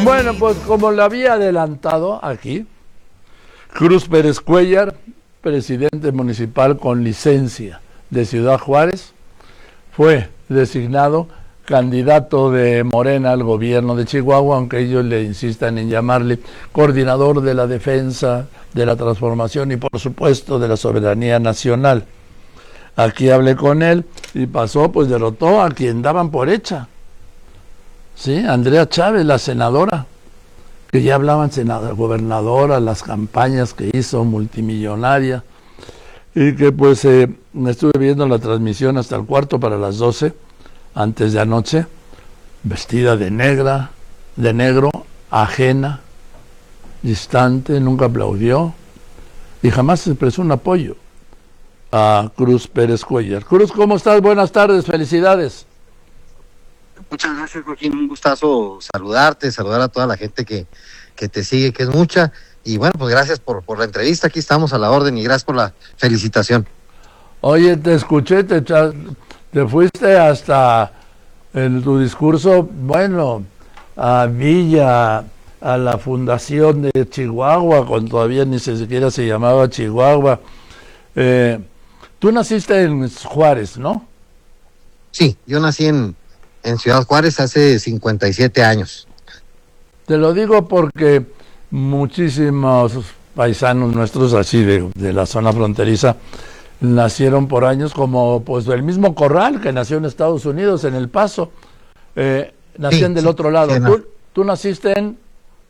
Bueno, pues como lo había adelantado aquí, Cruz Pérez Cuéllar, presidente municipal con licencia de Ciudad Juárez, fue designado candidato de Morena al gobierno de Chihuahua, aunque ellos le insistan en llamarle coordinador de la defensa, de la transformación y por supuesto de la soberanía nacional. Aquí hablé con él y pasó, pues derrotó a quien daban por hecha. Sí, Andrea Chávez, la senadora, que ya hablaban gobernadora, las campañas que hizo, multimillonaria, y que pues estuve viendo la transmisión hasta el cuarto para las 12, antes de anoche, vestida de negro, ajena, distante, nunca aplaudió, y jamás expresó un apoyo a Cruz Pérez Cuéllar. Cruz, ¿cómo estás? Buenas tardes, felicidades. Muchas gracias, Joaquín, un gustazo saludarte, saludar a toda la gente que te sigue, que es mucha, y bueno, pues gracias por la entrevista, aquí estamos a la orden y gracias por la felicitación. Oye, te escuché, te fuiste hasta en tu discurso, bueno, a Villa, a la fundación de Chihuahua, cuando todavía ni siquiera se llamaba Chihuahua. Tú naciste en Juárez, ¿no? Sí, yo nací en Ciudad Juárez hace 57 años. Te lo digo porque muchísimos paisanos nuestros así de la zona fronteriza nacieron por años, como pues el mismo Corral que nació en Estados Unidos, en El Paso, nacían del otro lado. Sí, no. ¿Tú naciste en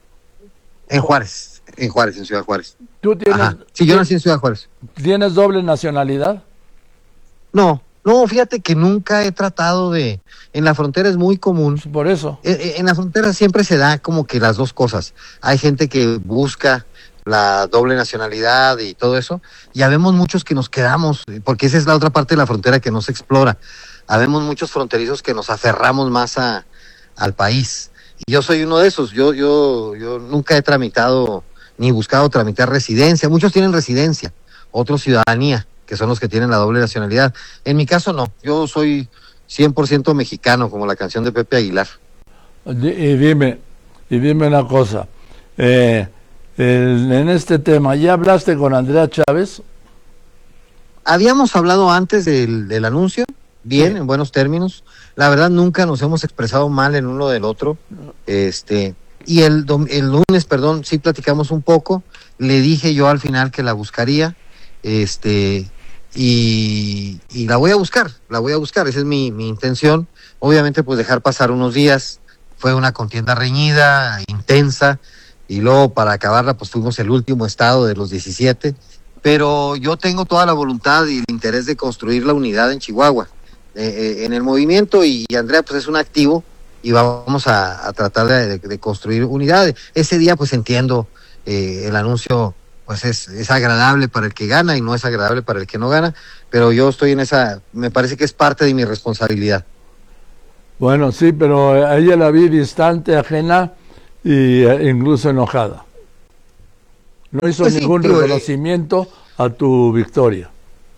Juárez, en Ciudad Juárez. ¿Tú tienes? Ajá. Sí, yo nací en Ciudad Juárez. ¿Tienes doble nacionalidad? No, fíjate que nunca he tratado de... En la frontera es muy común. Por eso. En la frontera siempre se da como que las dos cosas. Hay gente que busca la doble nacionalidad y todo eso, y habemos muchos que nos quedamos, porque esa es la otra parte de la frontera que no se explora. Habemos muchos fronterizos que nos aferramos más al país. Y yo soy uno de esos. Yo nunca he tramitado ni buscado tramitar residencia. Muchos tienen residencia, otros ciudadanía, que son los que tienen la doble nacionalidad. En mi caso no, yo soy 100% mexicano, como la canción de Pepe Aguilar. Y dime una cosa, en este tema, ¿ya hablaste con Andrea Chávez? Habíamos hablado antes del anuncio, bien, sí, en buenos términos. La verdad nunca nos hemos expresado mal en uno del otro. Y el lunes, sí platicamos un poco. Le dije yo al final que la buscaría, y la voy a buscar, esa es mi intención. Obviamente pues dejar pasar unos días, fue una contienda reñida, intensa, y luego para acabarla pues fuimos el último estado de los 17, pero yo tengo toda la voluntad y el interés de construir la unidad en Chihuahua, en el movimiento, y Andrea pues es un activo, y vamos a tratar de construir unidad. Ese día pues entiendo, el anuncio pues es agradable para el que gana y no es agradable para el que no gana, pero yo estoy en esa, me parece que es parte de mi responsabilidad. Bueno, sí, pero a ella la vi distante, ajena e incluso enojada. No hizo pues ningún reconocimiento a tu victoria.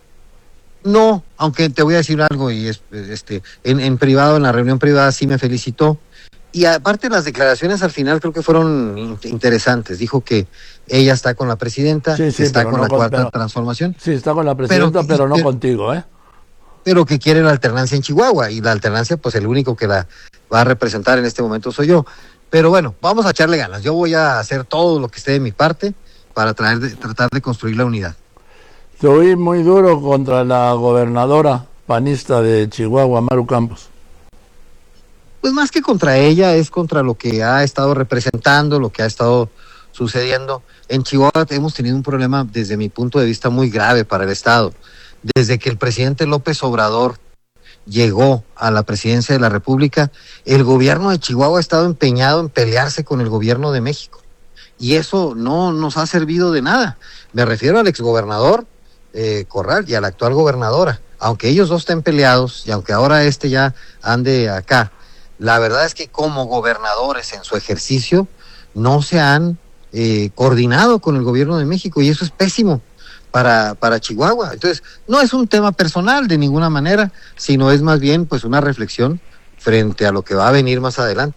No, aunque te voy a decir algo, y en privado, en la reunión privada sí me felicitó. Y aparte las declaraciones al final creo que fueron interesantes. Dijo que ella está con la presidenta, sí, está con no la cuarta transformación. Sí, está con la presidenta, pero no contigo, ¿eh? Pero que quiere la alternancia en Chihuahua, y la alternancia, pues el único que la va a representar en este momento soy yo. Pero bueno, vamos a echarle ganas. Yo voy a hacer todo lo que esté de mi parte para tratar de construir la unidad. Te oí muy duro contra la gobernadora panista de Chihuahua, Maru Campos. Pues más que contra ella, es contra lo que ha estado representando, lo que ha estado sucediendo. En Chihuahua hemos tenido un problema, desde mi punto de vista, muy grave para el Estado. Desde que el presidente López Obrador llegó a la presidencia de la República, el gobierno de Chihuahua ha estado empeñado en pelearse con el gobierno de México. Y eso no nos ha servido de nada. Me refiero al exgobernador Corral y a la actual gobernadora. Aunque ellos dos estén peleados y aunque ahora ya ande acá, la verdad es que como gobernadores en su ejercicio no se han coordinado con el gobierno de México, y eso es pésimo para Chihuahua. Entonces, no es un tema personal de ninguna manera, sino es más bien pues una reflexión frente a lo que va a venir más adelante.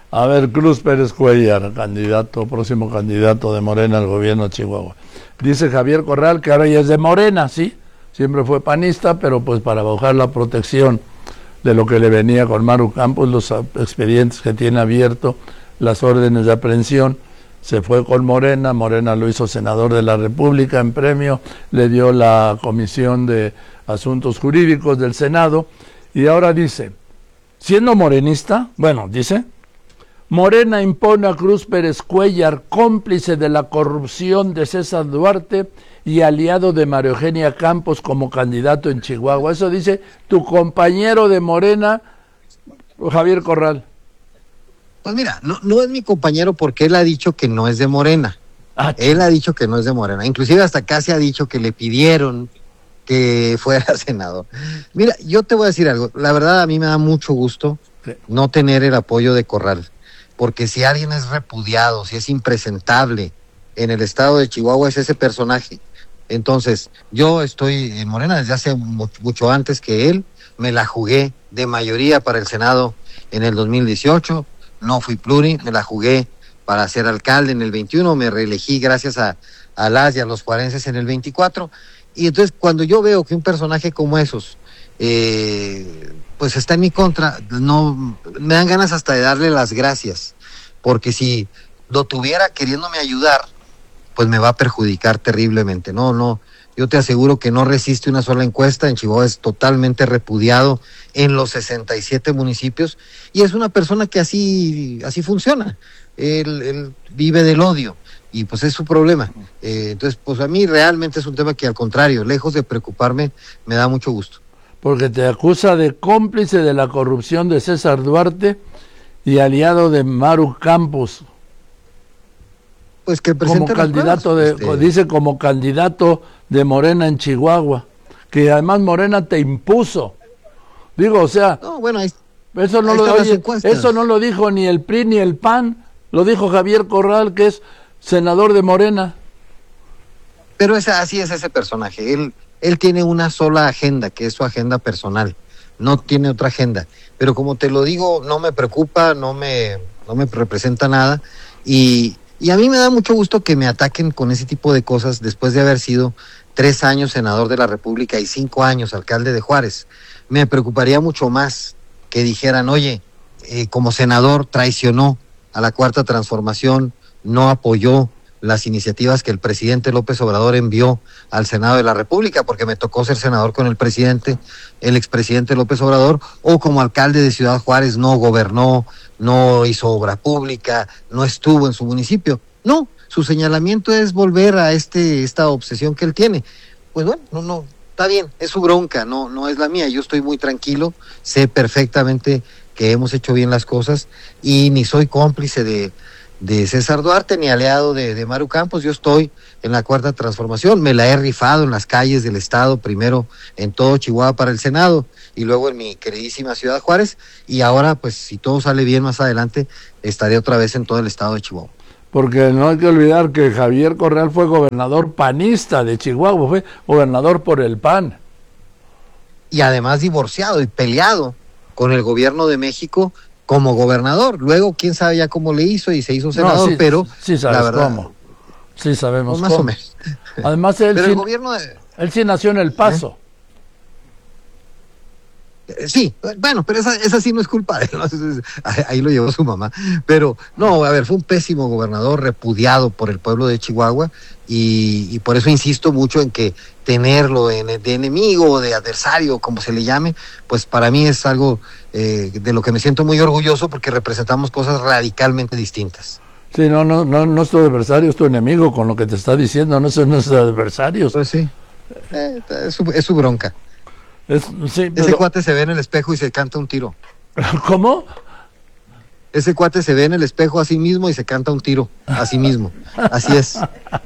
A ver, Cruz Pérez Cuellar, próximo candidato de Morena al gobierno de Chihuahua. Dice Javier Corral que ahora ya es de Morena, sí, siempre fue panista, pero pues para bajar la protección de lo que le venía con Maru Campos, los expedientes que tiene abierto, las órdenes de aprehensión, se fue con Morena. Morena lo hizo senador de la República en premio, le dio la Comisión de Asuntos Jurídicos del Senado, y ahora dice, siendo morenista, dice, Morena impone a Cruz Pérez Cuellar, cómplice de la corrupción de César Duarte y aliado de María Eugenia Campos como candidato en Chihuahua. Eso dice tu compañero de Morena, Javier Corral. Pues mira, no es mi compañero porque él ha dicho que no es de Morena. Él ha dicho que no es de Morena. Inclusive hasta casi ha dicho que le pidieron que fuera senador. Mira, yo te voy a decir algo. La verdad, a mí me da mucho gusto no tener el apoyo de Corral. Porque si alguien es repudiado, si es impresentable en el estado de Chihuahua, es ese personaje. Entonces, yo estoy en Morena desde hace mucho antes que él. Me la jugué de mayoría para el Senado en el 2018. No fui pluri, me la jugué para ser alcalde en el 21. Me reelegí gracias a las y a los juarenses en el 24. Y entonces, cuando yo veo que un personaje como esos pues está en mi contra, no me dan ganas hasta de darle las gracias, porque si lo tuviera queriéndome ayudar, pues me va a perjudicar terriblemente. No, yo te aseguro que no resiste una sola encuesta. En Chihuahua es totalmente repudiado en los 67 municipios, y es una persona que así funciona. Él vive del odio, y pues es su problema. Entonces, pues a mí realmente es un tema que, al contrario, lejos de preocuparme, me da mucho gusto. Porque te acusa de cómplice de la corrupción de César Duarte y aliado de Maru Campos. Pues que presente como candidato dice como candidato de Morena en Chihuahua, que además Morena te impuso. Digo, o sea, eso no lo dijo ni el PRI ni el PAN, lo dijo Javier Corral, que es senador de Morena. Pero así es ese personaje. Él tiene una sola agenda, que es su agenda personal. No tiene otra agenda. Pero como te lo digo, no me preocupa, no me representa nada. Y a mí me da mucho gusto que me ataquen con ese tipo de cosas después de haber sido 3 años senador de la República y 5 años alcalde de Juárez. Me preocuparía mucho más que dijeran, oye, como senador traicionó a la Cuarta Transformación, no apoyó las iniciativas que el presidente López Obrador envió al Senado de la República, porque me tocó ser senador con el expresidente López Obrador, o como alcalde de Ciudad Juárez no gobernó, no hizo obra pública, no estuvo en su municipio. No, su señalamiento es volver a esta obsesión que él tiene. Pues bueno, no, está bien, es su bronca, no es la mía. Yo estoy muy tranquilo, sé perfectamente que hemos hecho bien las cosas y ni soy cómplice de César Duarte ni aliado de Maru Campos. Yo estoy en la Cuarta Transformación, me la he rifado en las calles del estado, primero en todo Chihuahua para el Senado y luego en mi queridísima Ciudad Juárez, y ahora pues si todo sale bien más adelante estaré otra vez en todo el estado de Chihuahua. Porque no hay que olvidar que Javier Corral fue gobernador panista de Chihuahua, fue gobernador por el PAN. Y además divorciado y peleado con el gobierno de México como gobernador. Luego, quién sabe ya cómo le hizo y se hizo senador, pero sí sabes la verdad, cómo. Sí sabemos pues más cómo. o menos. Además, él sí nació en El Paso. Sí, bueno, pero esa sí no es culpa de él, ¿no? Ahí lo llevó su mamá. Pero, no, a ver, fue un pésimo gobernador, repudiado por el pueblo de Chihuahua, y por eso insisto mucho en que tenerlo de enemigo o de adversario, como se le llame, pues para mí es algo de lo que me siento muy orgulloso, porque representamos cosas radicalmente distintas. Sí, no es tu adversario, es tu enemigo, con lo que te está diciendo, no son nuestros adversarios. Pues sí, es su bronca. Ese cuate se ve en el espejo y se canta un tiro. ¿Cómo? Ese cuate se ve en el espejo a sí mismo y se canta un tiro a sí mismo. Así es.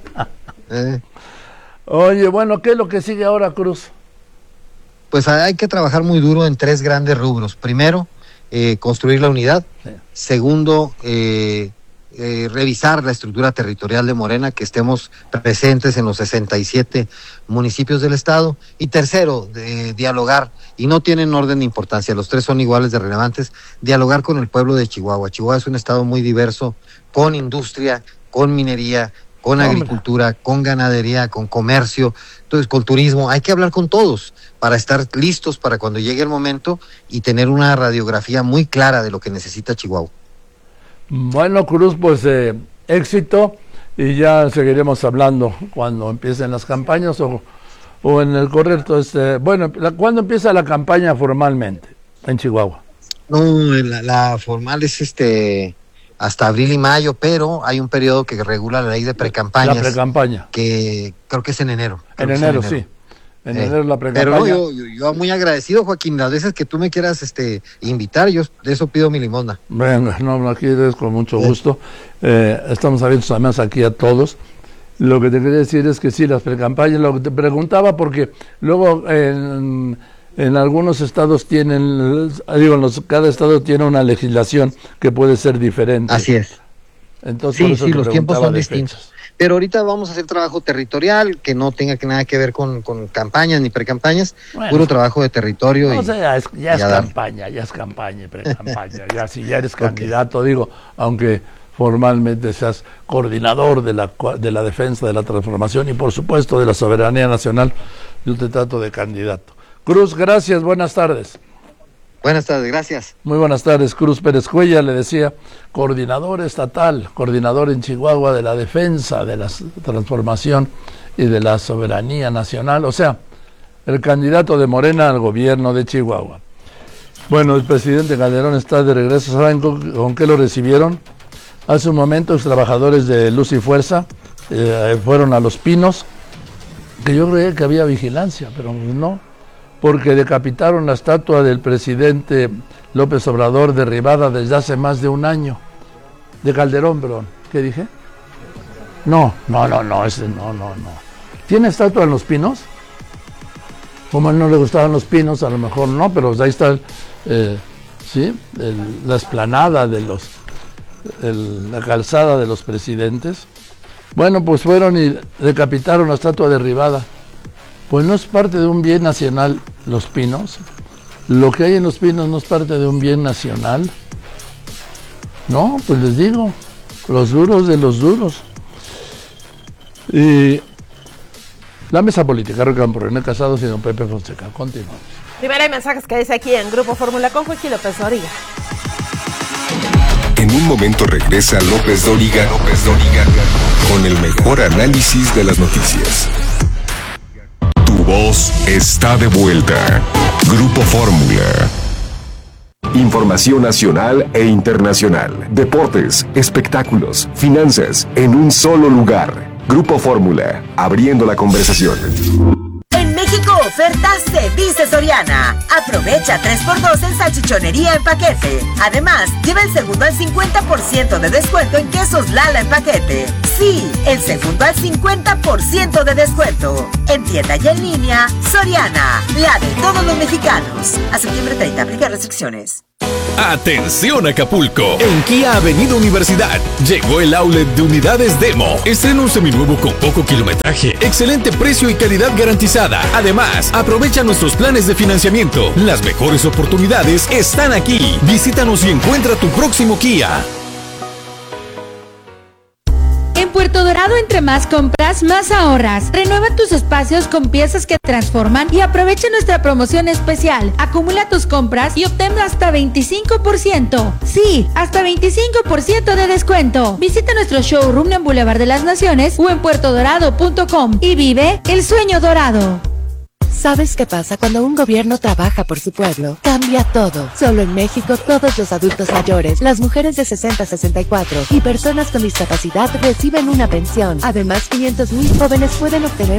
Oye, bueno, ¿qué es lo que sigue ahora, Cruz? Pues hay que trabajar muy duro en 3 grandes rubros. Primero, construir la unidad. Sí. Segundo, revisar la estructura territorial de Morena, que estemos presentes en los 67 municipios del estado. Y tercero, dialogar, y no tienen orden de importancia, los tres son iguales de relevantes, dialogar con el pueblo de Chihuahua. Chihuahua es un estado muy diverso, con industria, con minería, con agricultura, con ganadería, con comercio, entonces con turismo. Hay que hablar con todos para estar listos para cuando llegue el momento y tener una radiografía muy clara de lo que necesita Chihuahua. Bueno, Cruz, pues éxito, y ya seguiremos hablando cuando empiecen las campañas o en el correcto. ¿Cuándo empieza la campaña formalmente en Chihuahua? No, la formal es hasta abril y mayo, pero hay un periodo que regula la ley de precampañas. La precampaña. Que creo que es en enero. En enero, sí. En enero la precampaña. Pero yo muy agradecido, Joaquín, las veces que tú me quieras invitar, yo de eso pido mi limosna. Venga, no, aquí es con mucho gusto. Estamos abiertos además aquí a todos. Lo que te quería decir es que sí, las precampañas, lo que te preguntaba, porque luego en algunos estados cada estado tiene una legislación que puede ser diferente. Así es. Entonces, sí, los tiempos son distintos. Pero ahorita vamos a hacer trabajo territorial que no tenga nada que ver con campañas ni precampañas, puro trabajo de territorio. Ya es campaña y precampaña. Si ya eres candidato, aunque formalmente seas coordinador de la defensa de la transformación y por supuesto de la soberanía nacional, yo te trato de candidato. Cruz, gracias, buenas tardes. Buenas tardes, gracias. Muy buenas tardes, Cruz Pérez Cuellar, le decía, coordinador estatal, coordinador en Chihuahua de la defensa de la transformación y de la soberanía nacional, o sea, el candidato de Morena al gobierno de Chihuahua. Bueno, el presidente Calderón está de regreso. ¿Saben con qué lo recibieron? Hace un momento los trabajadores de Luz y Fuerza fueron a Los Pinos, que yo creía que había vigilancia, pero no, porque decapitaron la estatua del presidente López Obrador, derribada desde hace más de un año, de Calderón, perdón. ¿Qué dije? No. ¿Tiene estatua en Los Pinos? Como a él no le gustaban los pinos, a lo mejor no, pero ahí está la explanada de la calzada de los presidentes. Bueno, pues fueron y decapitaron la estatua derribada. Pues no es parte de un bien nacional Los Pinos. Lo que hay en Los Pinos no es parte de un bien nacional. No, pues les digo, los duros de los duros. Y la mesa política, por René Casados y don Pepe Fonseca. Continuamos. Primero hay mensajes que dice aquí en Grupo Fórmula con Joaquín López Dóriga. En un momento regresa López Dóriga con el mejor análisis de las noticias. Tu voz está de vuelta. Grupo Fórmula. Información nacional e internacional. Deportes, espectáculos, finanzas, en un solo lugar. Grupo Fórmula, abriendo la conversación. En México, ofertas se dice Soriana. Aprovecha 3x2 en salchichonería en paquete. Además, lleva el segundo al 50% de descuento en quesos Lala en paquete. Sí, el segundo al 50% de descuento. En tienda y en línea, Soriana, la de todos los mexicanos. A septiembre 30, aplica restricciones. ¡Atención Acapulco! En Kia Avenida Universidad llegó el outlet de unidades Demo. Estrena un seminuevo con poco kilometraje, excelente precio y calidad garantizada. Además, aprovecha nuestros planes de financiamiento. Las mejores oportunidades están aquí. Visítanos y encuentra tu próximo Kia. En Puerto Dorado, entre más compras, más ahorras. Renueva tus espacios con piezas que transforman y aprovecha nuestra promoción especial. Acumula tus compras y obtén hasta 25%. Sí, hasta 25% de descuento. Visita nuestro showroom en Boulevard de las Naciones o en puertodorado.com y vive el sueño dorado. ¿Sabes qué pasa cuando un gobierno trabaja por su pueblo? Cambia todo. Solo en México, todos los adultos mayores, las mujeres de 60 a 64 y personas con discapacidad reciben una pensión. Además, 500,000 jóvenes pueden obtener